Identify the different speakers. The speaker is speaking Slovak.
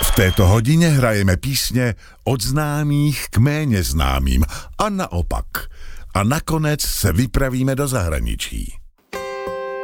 Speaker 1: V této hodině hrajeme písně od známých k méně známým a naopak. A nakonec se vypravíme do zahraničí.